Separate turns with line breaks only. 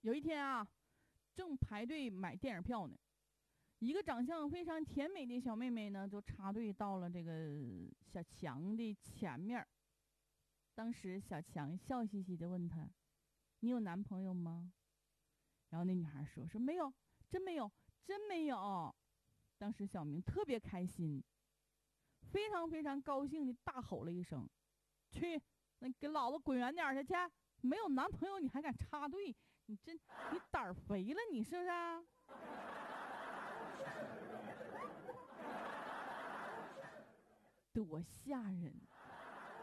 有一天啊，正排队买电影票呢，一个长相非常甜美的小妹妹呢，就插队到了这个小强的前面。当时小强笑嘻嘻地问她：“你有男朋友吗？”然后那女孩说没有，真没有，真没有。当时小明特别开心，非常非常高兴地大吼了一声：“去，那给老子滚远点去！没有男朋友你还敢插队？你胆儿肥了，你是不是啊？”多吓人！